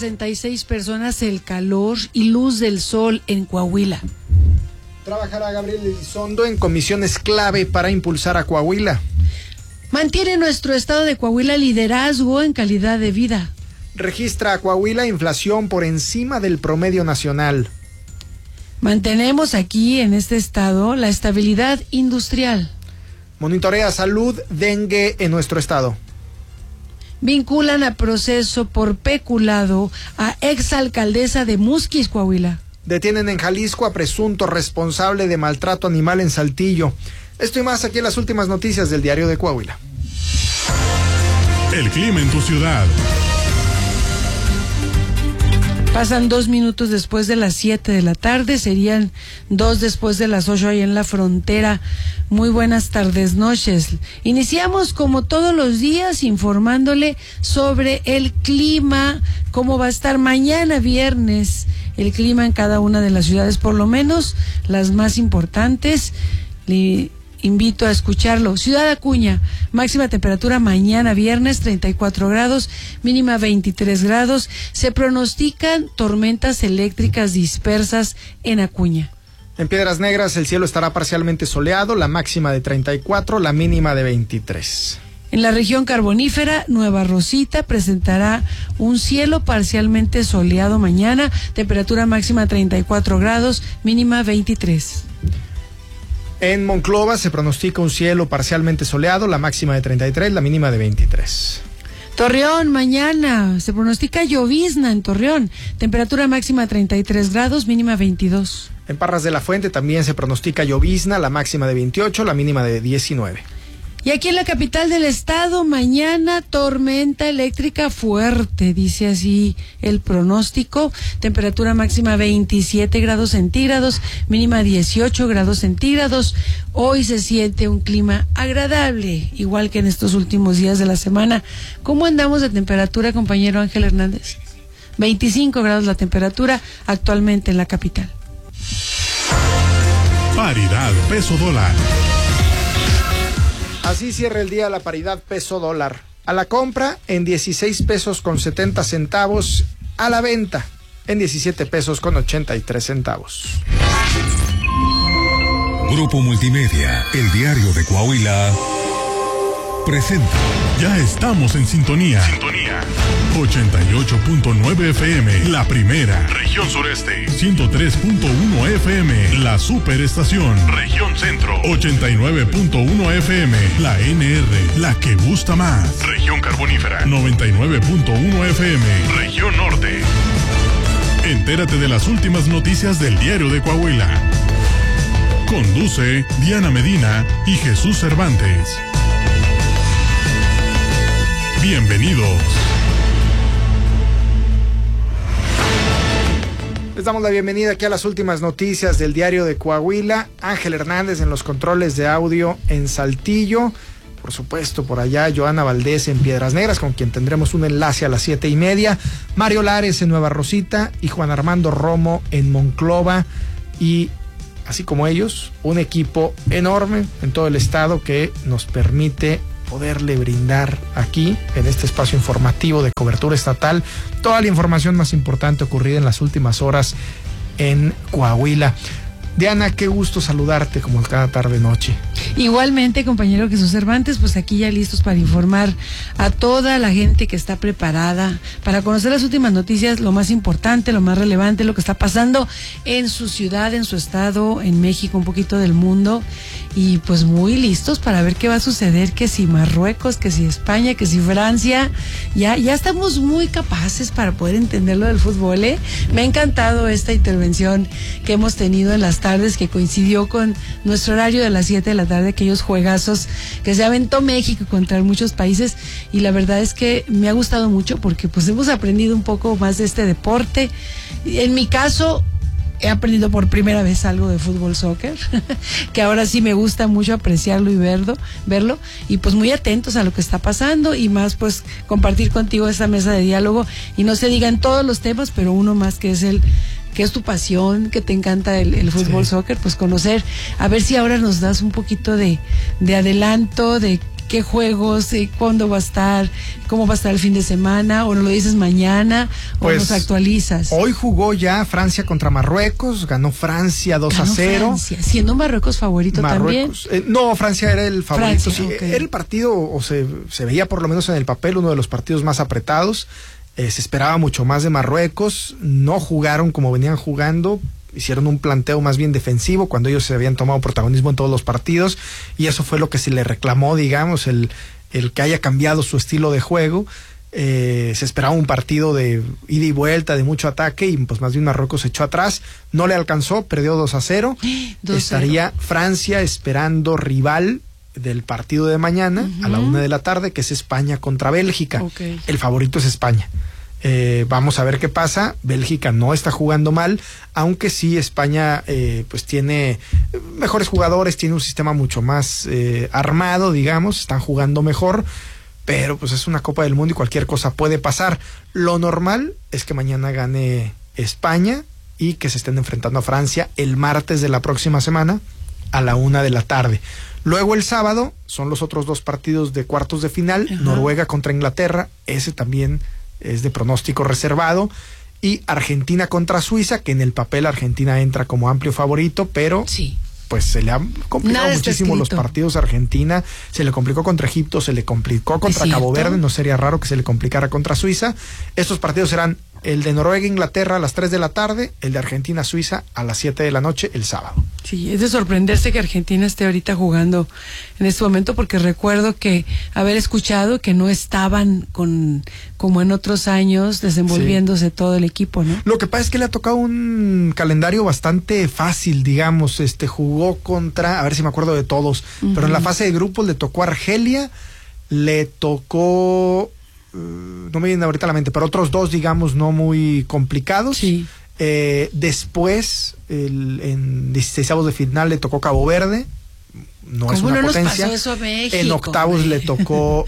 66 personas el calor y luz del sol en Coahuila. Trabajará Gabriel Elizondo en comisiones clave para impulsar a Coahuila. Mantiene nuestro estado de Coahuila liderazgo en calidad de vida. Registra a Coahuila inflación por encima del promedio nacional. Mantenemos aquí en este estado la estabilidad industrial. Monitorea salud dengue en nuestro estado. Vinculan a proceso por peculado a exalcaldesa de Musquis, Coahuila. Detienen en Jalisco a presunto responsable de maltrato animal en Saltillo. Esto y más aquí en las últimas noticias del Diario de Coahuila. El clima en tu ciudad. Pasan 2 minutos después de las 7 de la tarde, serían 2 después de las 8 ahí en la frontera. Muy buenas tardes, noches. Iniciamos como todos los días informándole sobre el clima, cómo va a estar mañana viernes, el clima en cada una de las ciudades, por lo menos las más importantes. Le invito a escucharlo. Ciudad Acuña, máxima temperatura mañana viernes 34 grados, mínima 23 grados. Se pronostican tormentas eléctricas dispersas en Acuña. En Piedras Negras el cielo estará parcialmente soleado, la máxima de 34, la mínima de 23. En la región carbonífera, Nueva Rosita presentará un cielo parcialmente soleado mañana, temperatura máxima 34 grados, mínima 23. En Monclova se pronostica un cielo parcialmente soleado, la máxima de 33, la mínima de 23. Torreón, mañana se pronostica llovizna en Torreón, temperatura máxima 33 grados, mínima 22. En Parras de la Fuente también se pronostica llovizna, la máxima de 28, la mínima de 19. Y aquí en la capital del estado, mañana tormenta eléctrica fuerte, dice así el pronóstico. Temperatura máxima 27 grados centígrados, mínima 18 grados centígrados. Hoy se siente un clima agradable, igual que en estos últimos días de la semana. ¿Cómo andamos de temperatura, compañero Ángel Hernández? 25 grados la temperatura actualmente en la capital. Paridad peso-dólar. Así cierra el día la paridad peso-dólar. A la compra en 16 pesos con 70 centavos. A la venta en 17 pesos con 83 centavos. Grupo Multimedia, el Diario de Coahuila, presenta. Ya estamos en sintonía. 88.9 FM, la primera. Región Sureste. 103.1 FM, la superestación. Región Centro. 89.1 FM, la NR, la que gusta más. Región Carbonífera. 99.1 FM, Región Norte. Entérate de las últimas noticias del Diario de Coahuila. Conduce Diana Medina y Jesús Cervantes. Bienvenidos. Les damos la bienvenida aquí a las últimas noticias del Diario de Coahuila. Ángel Hernández en los controles de audio en Saltillo. Por supuesto, por allá, Joana Valdés en Piedras Negras, con quien tendremos un enlace a las 7:30. Mario Lares en Nueva Rosita y Juan Armando Romo en Monclova. Y así como ellos, un equipo enorme en todo el estado que nos permite poderle brindar aquí, en este espacio informativo de cobertura estatal, toda la información más importante ocurrida en las últimas horas en Coahuila. Diana, qué gusto saludarte como cada tarde-noche. Igualmente, compañero Jesús Cervantes, pues aquí ya listos para informar a toda la gente que está preparada para conocer las últimas noticias, lo más importante, lo más relevante, lo que está pasando en su ciudad, en su estado, en México, un poquito del mundo, y pues muy listos para ver qué va a suceder, que si Marruecos, que si España, que si Francia, ya estamos muy capaces para poder entender lo del fútbol, ¿eh? Me ha encantado esta intervención que hemos tenido en las tardes, que coincidió con nuestro horario de las 7 de la tarde, aquellos juegazos que se aventó México contra muchos países, y la verdad es que me ha gustado mucho porque pues hemos aprendido un poco más de este deporte. En mi caso, he aprendido por primera vez algo de fútbol soccer, que ahora sí me gusta mucho apreciarlo y verlo, y pues muy atentos a lo que está pasando, y más pues compartir contigo esta mesa de diálogo, y no se digan todos los temas, pero uno más que es tu pasión, que te encanta el fútbol soccer, pues conocer, a ver si ahora nos das un poquito de adelanto de qué juegos, cuándo va a estar, cómo va a estar el fin de semana, o nos lo dices mañana, o nos actualizas. Hoy jugó ya Francia contra Marruecos, ganó Francia 2-0. Francia, siendo Marruecos favorito también. No, Francia era el favorito. Francia, sí, okay. Era el partido, o se veía por lo menos en el papel, uno de los partidos más apretados. Se esperaba mucho más de Marruecos, no jugaron como venían jugando, hicieron un planteo más bien defensivo cuando ellos se habían tomado protagonismo en todos los partidos, y eso fue lo que se le reclamó, digamos, el que haya cambiado su estilo de juego. Se esperaba un partido de ida y vuelta, de mucho ataque, y pues más bien Marruecos se echó atrás, no le alcanzó, perdió 2-0. Estaría Francia esperando rival del partido de mañana a la 1 de la tarde, que es España contra Bélgica. Okay. El favorito es España. Vamos a ver qué pasa. Bélgica no está jugando mal, aunque sí España pues tiene mejores jugadores, tiene un sistema mucho más armado, digamos, están jugando mejor, pero pues es una Copa del Mundo y cualquier cosa puede pasar. Lo normal es que mañana gane España y que se estén enfrentando a Francia el martes de la próxima semana a la 1 de la tarde. Luego el sábado son los otros dos partidos de cuartos de final. Ajá. Noruega contra Inglaterra, ese también es de pronóstico reservado, y Argentina contra Suiza, que en el papel Argentina entra como amplio favorito, pero sí, pues se le han complicado muchísimo los partidos a Argentina. Se le complicó contra Egipto, se le complicó contra Cabo Verde, no sería raro que se le complicara contra Suiza. Estos partidos serán el de Noruega-Inglaterra a las 3 de la tarde, el de Argentina-Suiza a las 7 de la noche el sábado. Sí, es de sorprenderse que Argentina esté ahorita jugando en este momento, porque recuerdo que haber escuchado que no estaban como en otros años desenvolviéndose todo el equipo, ¿no? Lo que pasa es que le ha tocado un calendario bastante fácil, digamos. Jugó contra, a ver si me acuerdo de todos, pero en la fase de grupos le tocó Argelia, le tocó... no me viene ahorita a la mente, pero otros dos, digamos, no muy complicados. Sí. Después, en 16avos de final le tocó Cabo Verde, no es una potencia. Nos pasó eso a México, en octavos le tocó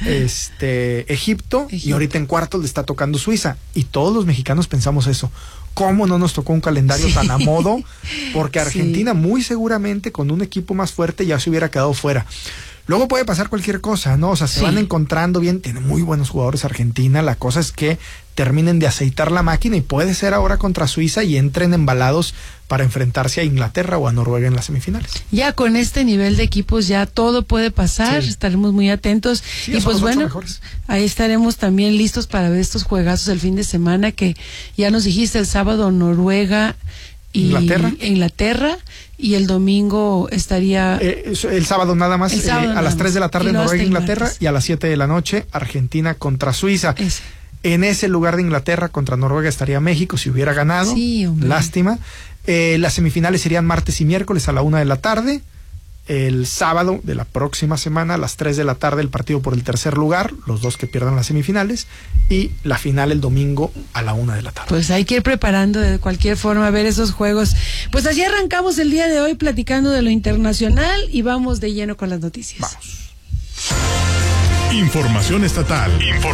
Egipto, y ahorita en cuartos le está tocando Suiza. Y todos los mexicanos pensamos eso. ¿Cómo no nos tocó un calendario tan a modo? Porque Argentina muy seguramente con un equipo más fuerte ya se hubiera quedado fuera. Luego puede pasar cualquier cosa, ¿no? O sea, se van encontrando bien, tiene muy buenos jugadores Argentina, la cosa es que terminen de aceitar la máquina, y puede ser ahora contra Suiza y entren embalados para enfrentarse a Inglaterra o a Noruega en las semifinales. Ya con este nivel de equipos ya todo puede pasar, estaremos muy atentos, y pues bueno, ahí estaremos también listos para ver estos juegazos el fin de semana, que ya nos dijiste el sábado Noruega y Inglaterra, y el domingo estaría... el sábado nada más, a las 3 de la tarde Noruega e Inglaterra, y a las 7 de la noche Argentina contra Suiza. En ese lugar de Inglaterra contra Noruega estaría México si hubiera ganado. Sí, lástima. Las semifinales serían martes y miércoles a la 1 de la tarde. El sábado de la próxima semana a las 3 de la tarde el partido por el tercer lugar, los dos que pierdan las semifinales, y la final el domingo a la 1 de la tarde. Pues hay que ir preparando de cualquier forma a ver esos juegos. Pues así arrancamos el día de hoy platicando de lo internacional, y vamos de lleno con las noticias. Vamos. Información estatal.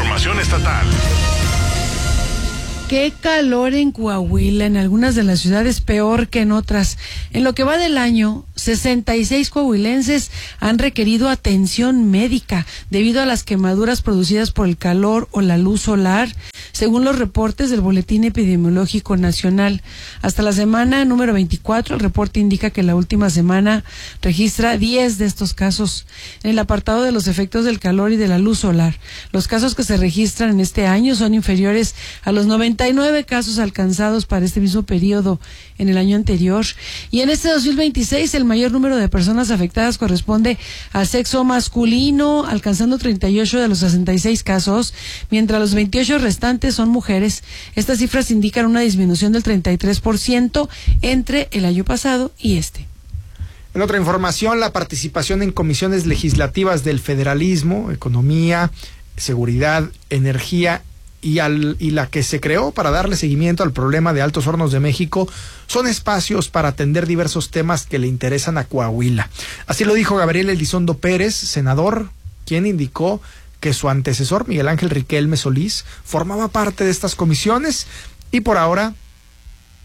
Qué calor en Coahuila, en algunas de las ciudades peor que en otras. En lo que va del año, 66 coahuilenses han requerido atención médica debido a las quemaduras producidas por el calor o la luz solar, según los reportes del Boletín Epidemiológico Nacional. Hasta la semana número 24, el reporte indica que la última semana registra 10 de estos casos. En el apartado de los efectos del calor y de la luz solar, los casos que se registran en este año son inferiores a los 99 casos alcanzados para este mismo periodo en el año anterior. Y en este 2026 el mayor número de personas afectadas corresponde al sexo masculino, alcanzando 38 de los 66 casos, mientras los 28 restantes son mujeres. Estas cifras indican una disminución del 33% entre el año pasado y este. En otra información, la participación en comisiones legislativas del federalismo, economía, seguridad, energía y la que se creó para darle seguimiento al problema de Altos Hornos de México son espacios para atender diversos temas que le interesan a Coahuila. Así lo dijo Gabriel Elizondo Pérez, senador, quien indicó que su antecesor, Miguel Ángel Riquelme Solís, formaba parte de estas comisiones, y por ahora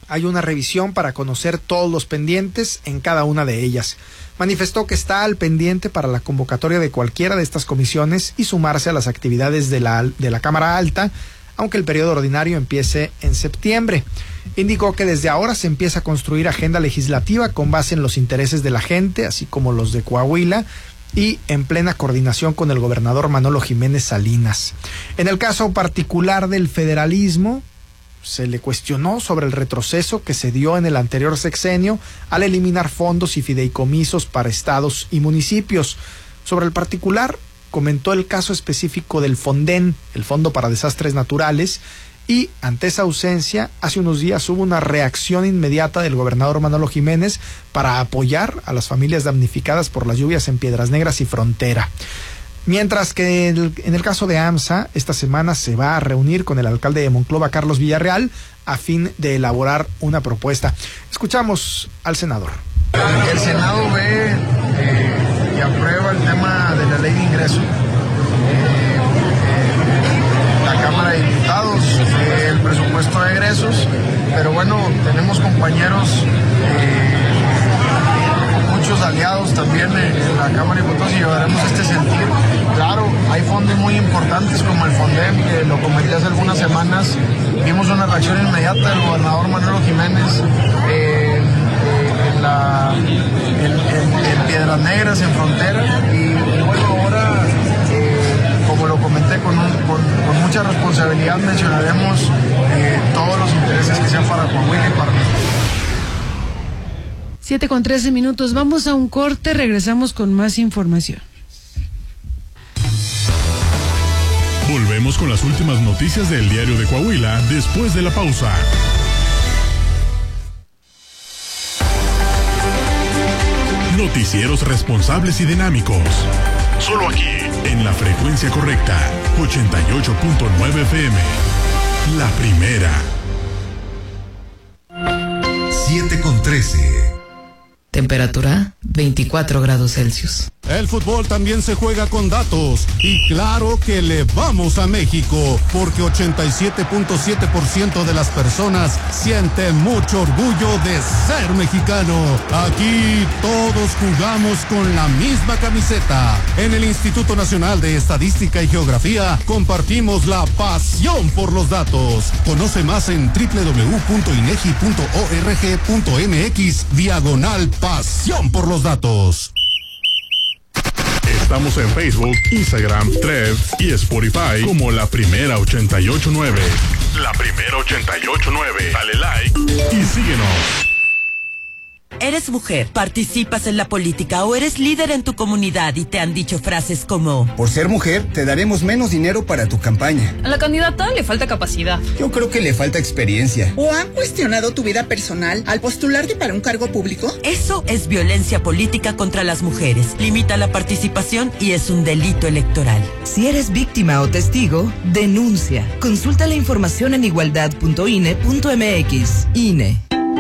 hay una revisión para conocer todos los pendientes en cada una de ellas. Manifestó que está al pendiente para la convocatoria de cualquiera de estas comisiones y sumarse a las actividades de la Cámara Alta, aunque el periodo ordinario empiece en septiembre. Indicó que desde ahora se empieza a construir agenda legislativa con base en los intereses de la gente, así como los de Coahuila, y en plena coordinación con el gobernador Manolo Jiménez Salinas. En el caso particular del federalismo, se le cuestionó sobre el retroceso que se dio en el anterior sexenio al eliminar fondos y fideicomisos para estados y municipios. Sobre el particular, comentó el caso específico del Fonden, el Fondo para Desastres Naturales, y ante esa ausencia, hace unos días hubo una reacción inmediata del gobernador Manolo Jiménez para apoyar a las familias damnificadas por las lluvias en Piedras Negras y Frontera. Mientras que en el caso de AMSA, esta semana se va a reunir con el alcalde de Monclova, Carlos Villarreal, a fin de elaborar una propuesta. Escuchamos al senador. El Senado ve y aprueba el tema de la ley de ingreso. La Cámara de Diputados, el presupuesto de egresos, pero bueno, tenemos compañeros, muchos aliados también en la Cámara de Diputados y llevaremos este sentir. Claro, hay fondos muy importantes como el Fonden, que lo comenté hace algunas semanas, vimos una reacción inmediata del gobernador Manolo Jiménez en Piedras Negras, en Frontera, y bueno, ahora, como lo comenté, con mucha responsabilidad mencionaremos todos los intereses que sean para Coahuila y para nosotros. 7:13. Vamos a un corte, regresamos con más información. Volvemos con las últimas noticias del Diario de Coahuila después de la pausa. Noticieros responsables y dinámicos. Solo aquí, en la frecuencia correcta, 88.9 FM. La primera. 7:13. Temperatura 24 grados Celsius. El fútbol también se juega con datos y claro que le vamos a México porque 87.7% de las personas sienten mucho orgullo de ser mexicano. Aquí todos jugamos con la misma camiseta. En el Instituto Nacional de Estadística y Geografía compartimos la pasión por los datos. Conoce más en www.inegi.org.mx/pasión por los datos. Estamos en Facebook, Instagram, Threads y Spotify como La Primera 88.9. La Primera 88.9. Dale like y síguenos. Eres mujer, participas en la política o eres líder en tu comunidad y te han dicho frases como: por ser mujer, te daremos menos dinero para tu campaña. A la candidata le falta capacidad. Yo creo que le falta experiencia. ¿O han cuestionado tu vida personal al postularte para un cargo público? Eso es violencia política contra las mujeres. Limita la participación y es un delito electoral. Si eres víctima o testigo, denuncia. Consulta la información en igualdad.ine.mx. INE.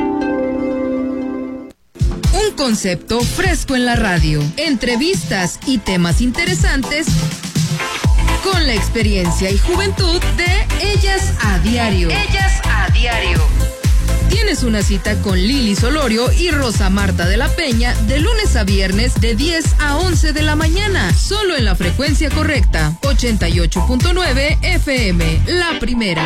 Un concepto fresco en la radio, entrevistas y temas interesantes con la experiencia y juventud de Ellas a Diario. Ellas a Diario. Tienes una cita con Lili Solorio y Rosa Marta de la Peña de lunes a viernes de 10 a 11 de la mañana, solo en la frecuencia correcta, 88.9 FM, la primera.